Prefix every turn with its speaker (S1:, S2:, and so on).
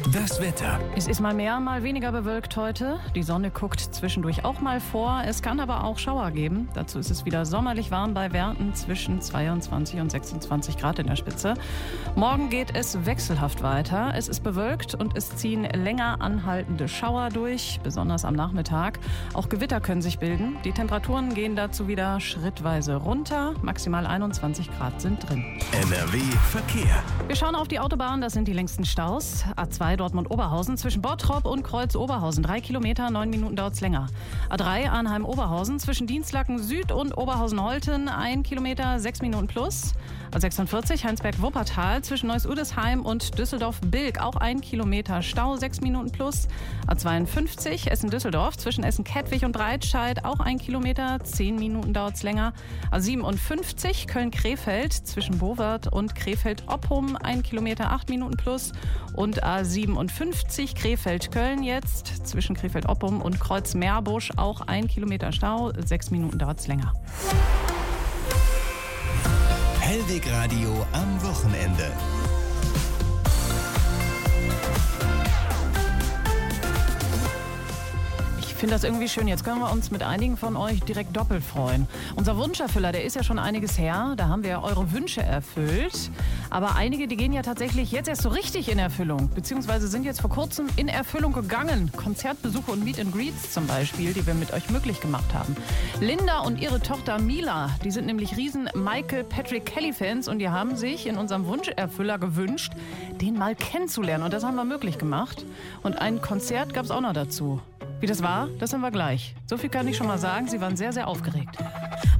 S1: Das Wetter.
S2: Es ist mal mehr, mal weniger bewölkt heute. Die Sonne guckt zwischendurch auch mal vor. Es kann aber auch Schauer geben. Dazu ist es wieder sommerlich warm bei Werten zwischen 22 und 26 Grad in der Spitze. Morgen geht es wechselhaft weiter. Es ist bewölkt und es ziehen länger anhaltende Schauer durch, besonders am Nachmittag. Auch Gewitter können sich bilden. Die Temperaturen gehen dazu wieder schrittweise runter. Maximal 21 Grad sind drin.
S1: NRW Verkehr.
S2: Wir schauen auf die Autobahn. Das sind die längsten Staus. A2 Dortmund-Oberhausen zwischen Bottrop und Kreuz-Oberhausen. 3 Kilometer, 9 Minuten dauert es länger. A3 Arnheim-Oberhausen zwischen Dienstlaken Süd und Oberhausen-Holten. 1 Kilometer, 6 Minuten plus. A46 Heinsberg-Wuppertal zwischen Neuss-Udesheim und Düsseldorf-Bilk. Auch 1 Kilometer Stau, 6 Minuten plus. A52 Essen-Düsseldorf zwischen Essen-Kettwig und Breitscheid. Auch 1 Kilometer, 10 Minuten dauert es länger. A57 Köln-Krefeld zwischen Bowert und Krefeld-Oppum. 1 Kilometer, 8 Minuten plus. Und A57 Krefeld-Köln jetzt zwischen Krefeld-Oppum und Kreuz-Meerbusch. Auch 1 Kilometer Stau, 6 Minuten dauert es länger.
S1: Hellweg Radio am Wochenende.
S2: Ich finde das irgendwie schön. Jetzt können wir uns mit einigen von euch direkt doppelt freuen. Unser Wunscherfüller, der ist ja schon einiges her. Da haben wir ja eure Wünsche erfüllt. Aber einige, die gehen ja tatsächlich jetzt erst so richtig in Erfüllung. Beziehungsweise sind jetzt vor kurzem in Erfüllung gegangen. Konzertbesuche und Meet and Greets zum Beispiel, die wir mit euch möglich gemacht haben. Linda und ihre Tochter Mila, die sind nämlich riesen Michael Patrick Kelly-Fans. Und die haben sich in unserem Wunscherfüller gewünscht, den mal kennenzulernen. Und das haben wir möglich gemacht. Und ein Konzert gab es auch noch dazu. Wie das war, das haben wir gleich. So viel kann ich schon mal sagen, sie waren sehr, sehr aufgeregt.